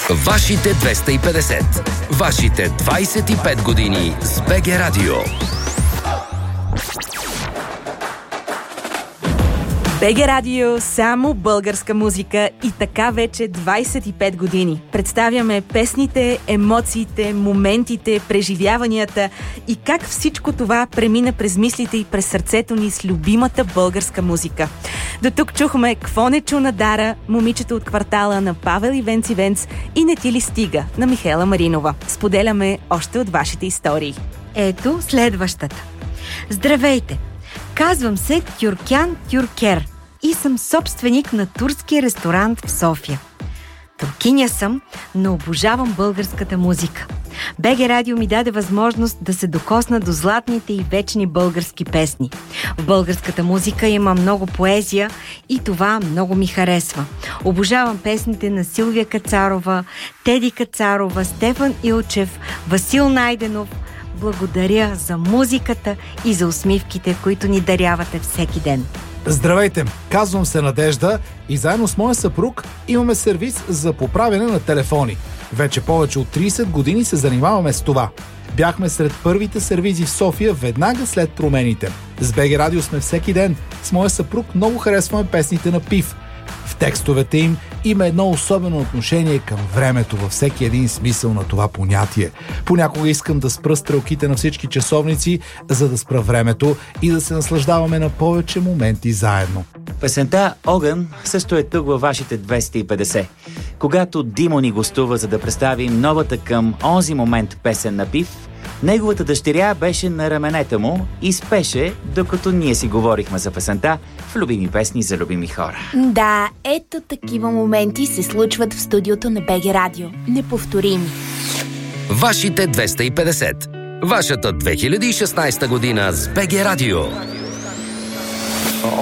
Вашите 250. Вашите 25 години с БГ Радио. БГ Радио, само българска музика и така вече 25 години. Представяме песните, емоциите, моментите, преживяванията и как всичко това премина през мислите и през сърцето ни с любимата българска музика. До тук чухме "Кво не чу на Дара", "Момичето от квартала" на Павел Ивенц и "Не ти ли стига" на Михела Маринова. Споделяме още от вашите истории. Ето следващата. Здравейте! Казвам се Тюркян Тюркер и съм собственик на турски ресторант в София. Туркиня съм, но обожавам българската музика. БГ Радио ми даде възможност да се докосна до златните и вечни български песни. В българската музика има много поезия и това много ми харесва. Обожавам песните на Силвия Кацарова, Теди Кацарова, Стефан Илчев, Васил Найденов. Благодаря за музиката и за усмивките, които ни дарявате всеки ден. Здравейте! Казвам се Надежда и заедно с моя съпруг имаме сервис за поправяне на телефони. Вече повече от 30 години се занимаваме с това. Бяхме сред първите сервизи в София веднага след промените. С БГ Радио сме всеки ден. С моя съпруг много харесваме песните на ПИВ. В текстовете им има едно особено отношение към времето във всеки един смисъл на това понятие. Понякога искам да спра стрелките на всички часовници, за да спра времето и да се наслаждаваме на повече моменти заедно. Песента "Огън" също е тук във вашите 250. Когато Димо ни гостува, за да представим новата към онзи момент песен на ПИВ, неговата дъщеря беше на раменета му и спеше, докато ние си говорихме за песента в любими песни за любими хора. Да, ето такива моменти се случват в студиото на БГ Радио. Неповторими. Вашите 250. Вашата 2016 година с БГ Радио.